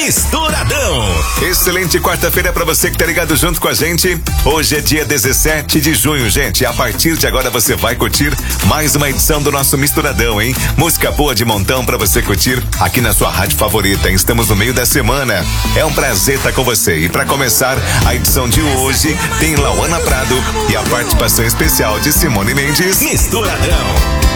Misturadão. Excelente quarta-feira pra você que tá ligado junto com a gente. Hoje é dia 17 de junho, gente. A partir de agora você vai curtir mais uma edição do nosso Misturadão, hein? Música boa de montão pra você curtir aqui na sua rádio favorita. Estamos no meio da semana. É um prazer estar com você. E pra começar a edição de hoje, tem Lauana Prado e a participação especial de Simone Mendes. Misturadão.